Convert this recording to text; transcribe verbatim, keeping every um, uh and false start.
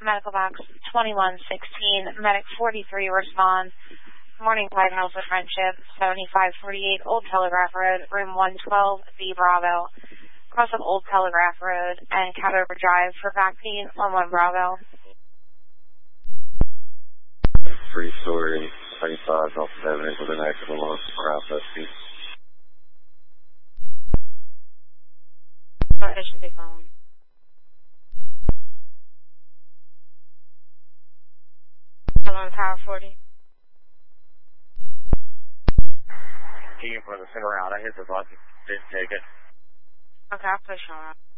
medical box twenty-one sixteen, medic forty-three respond. Morning, Lighthouse of Friendship, seventy-five forty-eight Old Telegraph Road, room one twelve, B Bravo. Cross of Old Telegraph Road and Catover Drive for back pain, one one Bravo. Three story, twenty-five Delta seven with an active loss around S P. Efficiency following. Hello, Tower forty. Key in front of the center out. I hit the button. Didn't take it. Okay, I'll push on it.